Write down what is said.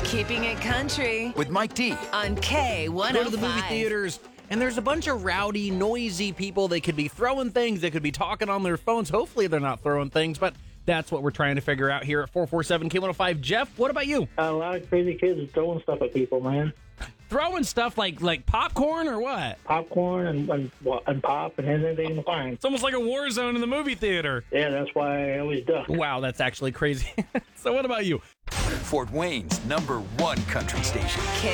Keeping it country with Mike D. on K105. Go to the movie theaters, and there's a bunch of rowdy, noisy people. They could be throwing things. They could be talking on their phones. Hopefully, they're not throwing things, but that's what we're trying to figure out here at 447 K105. Jeff, what about you? A lot of crazy kids are throwing stuff at people, man. Throwing stuff like popcorn or what? Popcorn and pop and anything you can find. It's almost like a war zone in the movie theater. Yeah, that's why I always duck. Wow, that's actually crazy. So what about you? Fort Wayne's #1 country station.